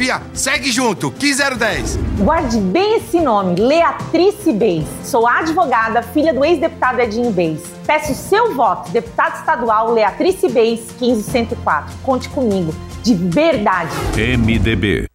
Sofia, segue junto, que 010. Guarde bem esse nome, Leatrice Beis. Sou advogada, filha do ex-deputado Edinho Beis. Peço seu voto, deputada estadual Leatrice Beis, 15104. Conte comigo, de verdade. MDB